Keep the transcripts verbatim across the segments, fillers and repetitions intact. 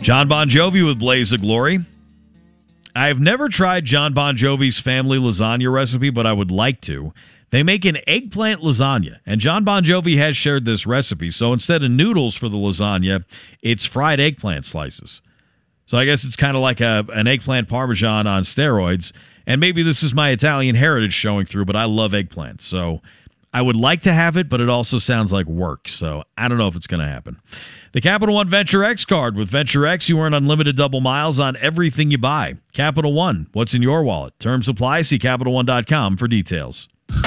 John Bon Jovi with Blaze of Glory. I have never tried John Bon Jovi's family lasagna recipe, but I would like to. They make an eggplant lasagna, and John Bon Jovi has shared this recipe. So instead of noodles for the lasagna, it's fried eggplant slices. So I guess it's kind of like a, an eggplant parmesan on steroids. And maybe this is my Italian heritage showing through, but I love eggplant. So I would like to have it, but it also sounds like work. So I don't know if it's going to happen. The Capital One Venture X card. With Venture X, you earn unlimited double miles on everything you buy. Capital One, what's in your wallet? Terms apply. See Capital One dot com for details.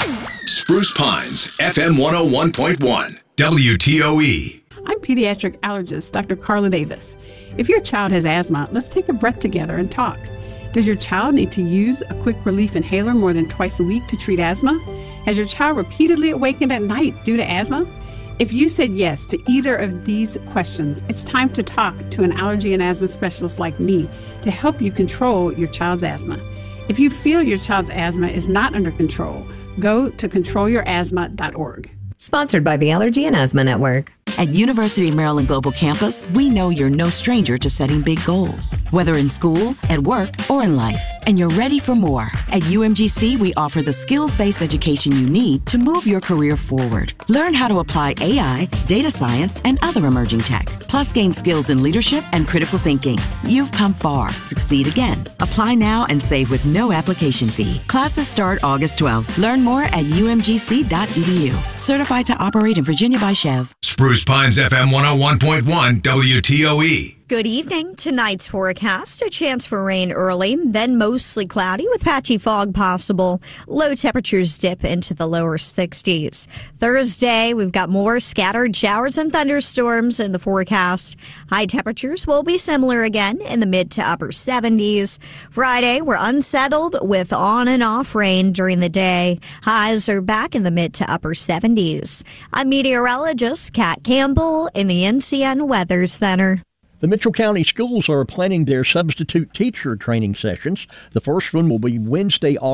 Spruce Pines, F M one oh one point one, W T O E. I'm pediatric allergist Doctor Carla Davis. If your child has asthma, let's take a breath together and talk. Does your child need to use a quick relief inhaler more than twice a week to treat asthma? Has your child repeatedly awakened at night due to asthma? If you said yes to either of these questions, it's time to talk to an allergy and asthma specialist like me to help you control your child's asthma. If you feel your child's asthma is not under control, go to control your asthma dot org. Sponsored by the Allergy and Asthma Network. At University of Maryland Global Campus, we know you're no stranger to setting big goals, whether in school, at work, or in life, and you're ready for more. At U M G C, we offer the skills-based education you need to move your career forward. Learn how to apply A I, data science, and other emerging tech, plus gain skills in leadership and critical thinking. You've come far. Succeed again. Apply now and save with no application fee. Classes start August twelfth. Learn more at U M G C dot E D U. Certified to operate in Virginia by Chev. Spruce Pines, F M one oh one point one, W T O E. Good evening. Tonight's forecast, a chance for rain early, then mostly cloudy with patchy fog possible. Low temperatures dip into the lower sixties. Thursday, we've got more scattered showers and thunderstorms in the forecast. High temperatures will be similar again in the mid to upper seventies. Friday, we're unsettled with on and off rain during the day. Highs are back in the mid to upper seventies. I'm meteorologist Kat Campbell in the N C N Weather Center. The Mitchell County Schools are planning their substitute teacher training sessions. The first one will be Wednesday, August